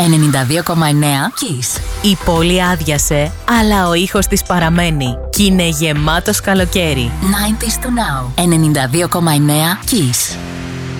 92,9 Kiss. Η πόλη άδειασε, αλλά ο ήχος της παραμένει. Κι είναι γεμάτος καλοκαίρι. 90s to now. 92,9 Kiss.